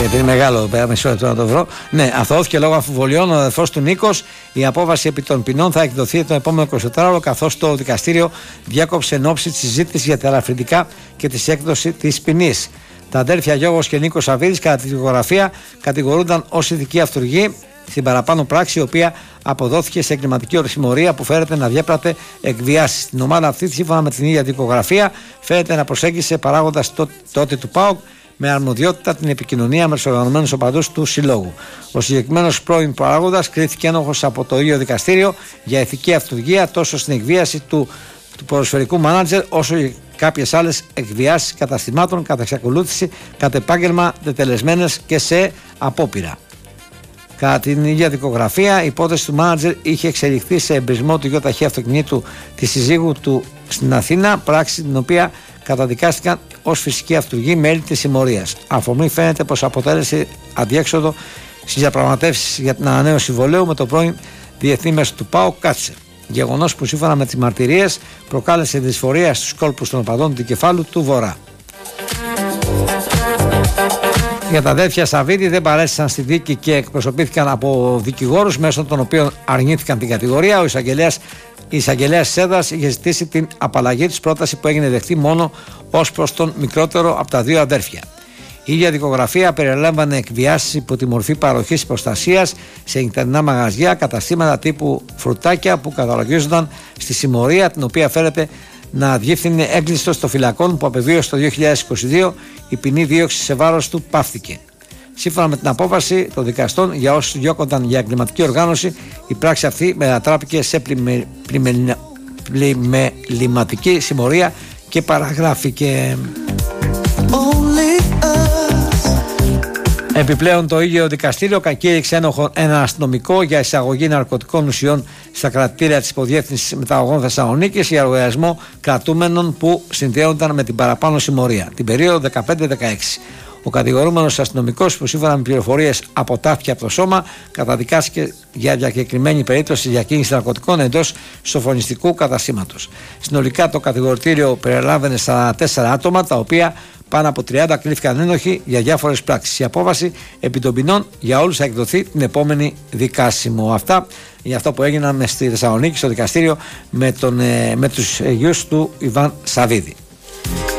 γιατί είναι μεγάλο, μισό λεπτό να το βρω. Ναι, αθωώθηκε λόγω αμφιβολιών ο αδερφός του Νίκος. Η απόφαση επί των ποινών θα εκδοθεί το επόμενο 24ωρο, καθώς το δικαστήριο διάκοψε εν ώψη τη συζήτηση για τα ελαφρυντικά και τη έκδοση της ποινής. Τα αδέρφια Γιώργος και Νίκος Σαββίδης, κατά τη δικογραφία, κατηγορούνταν ως ειδική αυτουργή στην παραπάνω πράξη, η οποία αποδόθηκε σε εγκληματική ορθιμορία που φέρεται να διέπρατε εκβιάσεις. Στην ομάδα αυτή, σύμφωνα με την ίδια δικογραφία, φέρεται να προσέγγισε παράγοντας τότε του ΠΑΟΚ με αρμοδιότητα την επικοινωνία με τους οργανωμένους οπαδούς του συλλόγου. Ο συγκεκριμένος πρώην παράγοντας κρίθηκε ένοχος από το ίδιο δικαστήριο για ηθική αυτουργία τόσο στην εκβίαση του ποδοσφαιρικού μάνατζερ, όσο και κάποιες άλλες εκβιάσεις καταστημάτων κατά εξακολούθηση, κατ' επάγγελμα τετελεσμένες και σε απόπειρα. Κατά την ίδια δικογραφία, η υπόθεση του μάνατζερ είχε εξελιχθεί σε εμπρισμό του ΙΟΤΑΧ αυτοκινήτου της συζύγου του στην Αθήνα, πράξη την οποία καταδικάστηκαν ως φυσική αυτουργή μέλη της συμμορίας. Αφορμή φαίνεται πως αποτέλεσε αδιέξοδο στις διαπραγματεύσεις για την ανανέωση συμβολαίου με τον πρώην διεθνή μέσο του ΠΑΟΚ Κάτσε. Γεγονός που σύμφωνα με τις μαρτυρίες προκάλεσε δυσφορία στους κόλπους των οπαδών του κεφάλου του Βορρά. Για τα αδέρφια Σαββίδη δεν παρέστησαν στη δίκη και εκπροσωπήθηκαν από δικηγόρους, μέσω των οποίων αρνήθηκαν την κατηγορία. Ο εισαγγελέας της έδρας είχε ζητήσει την απαλλαγή της, πρόταση που έγινε δεκτή μόνο ως προς τον μικρότερο από τα δύο αδέρφια. Η ίδια δικογραφία περιλάμβανε εκβιάσεις υπό τη μορφή παροχής προστασίας σε ιντερνετ μαγαζιά, καταστήματα τύπου φρουτάκια που καταλογίζονταν στη συμμορία, την οποία φέρεται να διεύθυνε έγκλειστο στο φυλακόν, που απεβίωσε το 2022. Η ποινή δίωξη σε βάρος του πάυθηκε. Σύμφωνα με την απόφαση των δικαστών, για όσους διώκονταν για εγκληματική οργάνωση, η πράξη αυτή μετατράπηκε σε πλημεληματική συμμορία και παραγράφηκε. Επιπλέον, το ίδιο δικαστήριο κακήρυξε ένοχο ένα αστυνομικό για εισαγωγή ναρκωτικών ουσιών στα κρατήρια της Υποδιεύθυνσης Μεταγωγών Θεσσαλονίκης για λογαριασμό κρατούμενων που συνδέονταν με την παραπάνω συμμορία την περίοδο 15-16. Ο κατηγορούμενος αστυνομικός, που σύμφωνα με πληροφορίες αποτάχθηκε από το σώμα, καταδικάστηκε για διακεκριμένη περίπτωση διακίνησης ναρκωτικών εντός σοφρονιστικού καταστήματος. Συνολικά το κατηγορητήριο περιλάμβανε 44 άτομα, τα οποία πάνω από 30 κλήθηκαν ένοχοι για διάφορες πράξεις. Η απόφαση επί των ποινών για όλους θα εκδοθεί την επόμενη δικάσιμο. Αυτά για αυτό που έγιναν στη Θεσσαλονίκη στο δικαστήριο με τους γιους του Ιβάν Σαββίδη.